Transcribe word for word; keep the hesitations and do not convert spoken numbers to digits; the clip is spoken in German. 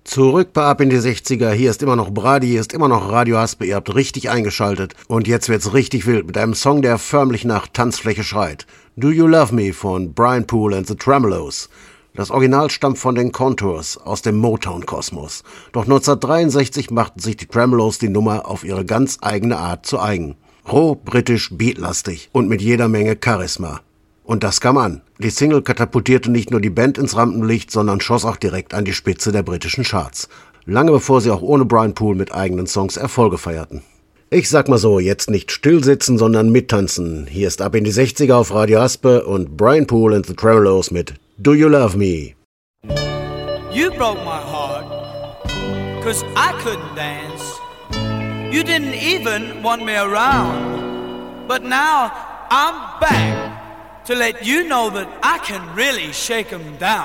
Zurück bei Ab in die sechziger, hier ist immer noch Brady, hier ist immer noch Radio Haspe, ihr habt richtig eingeschaltet. Und jetzt wird's richtig wild mit einem Song, der förmlich nach Tanzfläche schreit. Do You Love Me von Brian Poole and the Tremeloes. Das Original stammt von den Contours aus dem Motown-Kosmos. Doch neunzehnhundertdreiundsechzig machten sich die Tremeloes die Nummer auf ihre ganz eigene Art zu eigen. Roh, britisch, beatlastig und mit jeder Menge Charisma. Und das kam an. Die Single katapultierte nicht nur die Band ins Rampenlicht, sondern schoss auch direkt an die Spitze der britischen Charts. Lange bevor sie auch ohne Brian Poole mit eigenen Songs Erfolge feierten. Ich sag mal so, jetzt nicht stillsitzen, sondern mittanzen. Hier ist Ab in die sechziger auf Radio Haspe und Brian Poole and the Tremeloes mit Do You Love Me? You broke my heart, 'cause I couldn't dance. You didn't even want me around. But now I'm back to let you know that I can really shake 'em down.